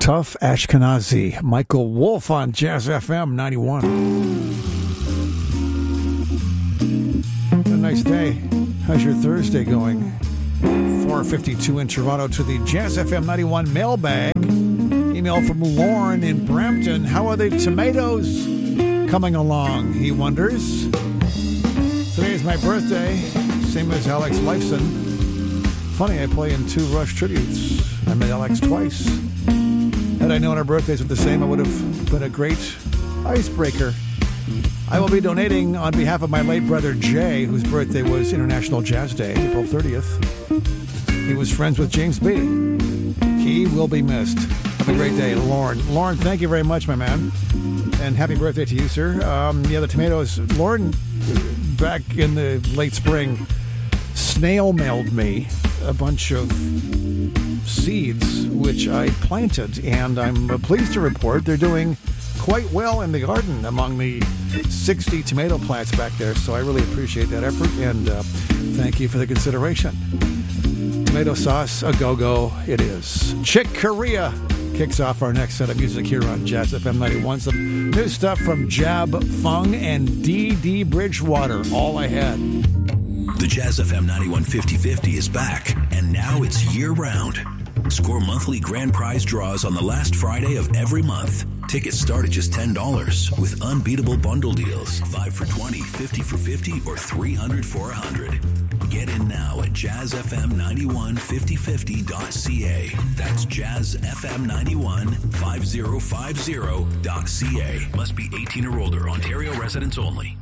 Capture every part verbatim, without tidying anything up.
Tough Ashkenazi, Michael Wolf on Jazz F M ninety-one. A nice day. How's your Thursday going? four fifty-two in Toronto to the Jazz F M ninety-one mailbag. Email from Lauren in Brampton. How are the tomatoes coming along, he wonders. Today is my birthday, same as Alex Lifeson. Funny, I play in two Rush tributes. I met Alex twice. Had I known our birthdays were the same, I would have been a great icebreaker. I will be donating on behalf of my late brother Jay, whose birthday was International Jazz Day, April thirtieth. He was friends with James B. He will be missed. Have a great day, Lauren. Lauren, thank you very much, my man. And happy birthday to you, sir. Um, yeah, the tomatoes. Lauren, back in the late spring, snail mailed me a bunch of seeds, which I planted, and I'm pleased to report they're doing quite well in the garden among the sixty tomato plants back there, so I really appreciate that effort, and uh, thank you for the consideration. Tomato sauce, a go-go it is. Chick Corea kicks off our next set of music here on Jazz F M ninety-one. Some new stuff from Jab Fung and D D Bridgewater, All I Had. The Jazz F M ninety-one fifty fifty is back, and now it's year-round. Score monthly grand prize draws on the last Friday of every month. Tickets start at just ten dollars with unbeatable bundle deals. five for twenty, fifty for fifty, or three hundred for one hundred. Get in now at jazz f m ninety-one fifty fifty dot c a. That's jazz f m ninety-one fifty fifty dot c a. Must be eighteen or older. Ontario residents only.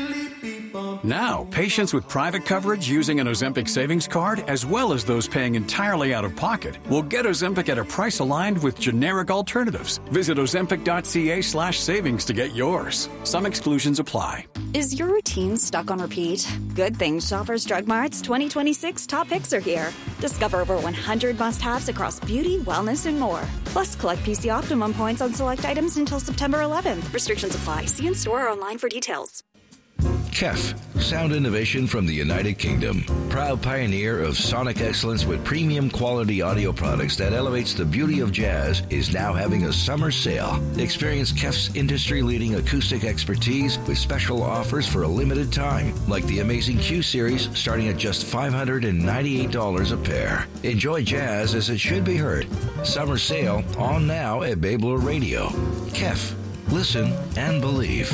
Now, patients with private coverage using an Ozempic savings card, as well as those paying entirely out of pocket, will get Ozempic at a price aligned with generic alternatives. Visit ozempic.ca slash savings to get yours. Some exclusions apply. Is your routine stuck on repeat? Good thing Shoppers Drug Mart's twenty twenty-six top picks are here. Discover over one hundred must-haves across beauty, wellness, and more. Plus, collect P C Optimum points on select items until September eleventh. Restrictions apply. See in store or online for details. K E F, sound innovation from the United Kingdom. Proud pioneer of sonic excellence with premium quality audio products that elevates the beauty of jazz, is now having a summer sale. Experience K E F's industry-leading acoustic expertise with special offers for a limited time, like the amazing Q Series starting at just five hundred ninety-eight dollars a pair. Enjoy jazz as it should be heard. Summer sale on now at Babler Radio. K E F. Listen and believe.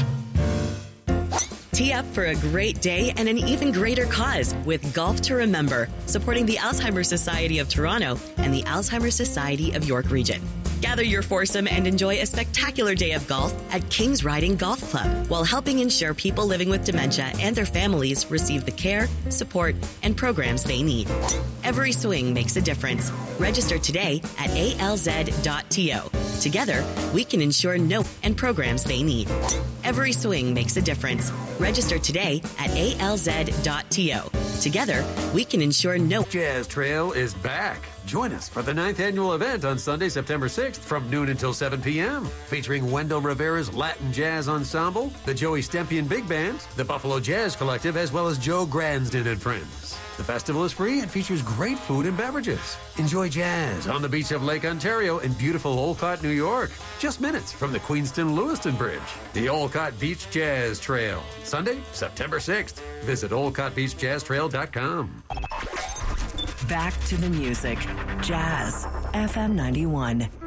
Tee up for a great day and an even greater cause with Golf to Remember, supporting the Alzheimer's Society of Toronto and the Alzheimer's Society of York Region. Gather your foursome and enjoy a spectacular day of golf at King's Riding Golf Club while helping ensure people living with dementia and their families receive the care, support, and programs they need. Every swing makes a difference. Register today at a l z dot t o. Together, we can ensure no and programs they need. Every swing makes a difference. Register today at a l z dot t o. Together, we can ensure no. Jazz Trail is back. Join us for the ninth annual event on Sunday, September sixth from noon until seven p.m. Featuring Wendell Rivera's Latin Jazz Ensemble, the Joey Stempian Big Band, the Buffalo Jazz Collective, as well as Joe Gransden and friends. The festival is free and features great food and beverages. Enjoy jazz on the beach of Lake Ontario in beautiful Olcott, New York. Just minutes from the Queenston-Lewiston Bridge. The Olcott Beach Jazz Trail. Sunday, September sixth. Visit olcott beach jazz trail dot com. Back to the music. Jazz F M ninety-one.